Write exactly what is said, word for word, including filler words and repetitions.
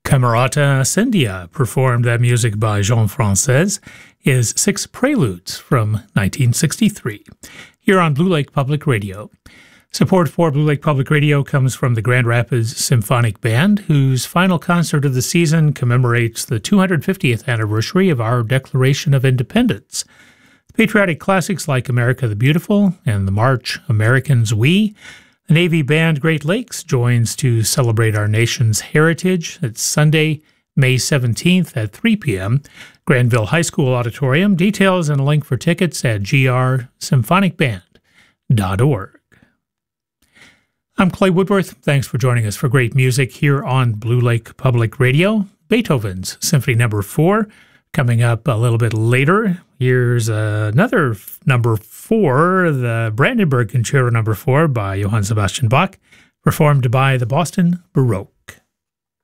Camerata Ascendia performed that music by Jean Francaise, his Six Preludes from nineteen sixty-three, here on Blue Lake Public Radio. Support for Blue Lake Public Radio comes from the Grand Rapids Symphonic Band, whose final concert of the season commemorates the two hundred fiftieth anniversary of our Declaration of Independence. Patriotic classics like America the Beautiful and the march Americans We. The Navy Band Great Lakes joins to celebrate our nation's heritage. It's Sunday, May seventeenth at three p.m. Granville High School Auditorium. Details and a link for tickets at g r symphonic band dot org. I'm Clay Woodworth. Thanks for joining us for great music here on Blue Lake Public Radio. Beethoven's Symphony Number four coming up a little bit later. Here's another number four, the Brandenburg Concerto Number four by Johann Sebastian Bach, performed by the Boston Baroque.